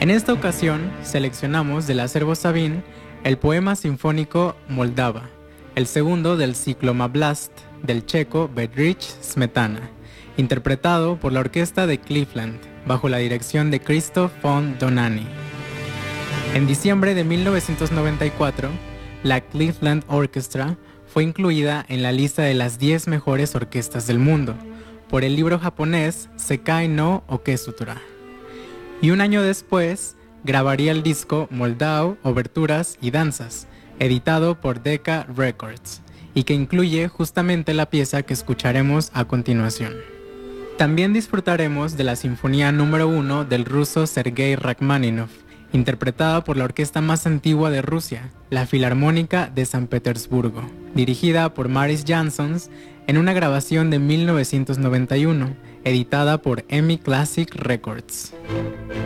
En esta ocasión, seleccionamos del acervo Sabin el poema sinfónico Moldava, el segundo del ciclo Mablast del checo Bedřich Smetana, interpretado por la orquesta de Cleveland, bajo la dirección de Krzysztof von Dohnányi. En diciembre de 1994, la Cleveland Orchestra fue incluida en la lista de las 10 mejores orquestas del mundo por el libro japonés Sekai no Orchestra. Y un año después, grabaría el disco Moldau, Oberturas y Danzas, editado por Decca Records, y que incluye justamente la pieza que escucharemos a continuación. También disfrutaremos de la Sinfonía número 1 del ruso Sergei Rachmaninoff, interpretada por la orquesta más antigua de Rusia, la Filarmónica de San Petersburgo, dirigida por Maris Jansons en una grabación de 1991, editada por EMI Classic Records.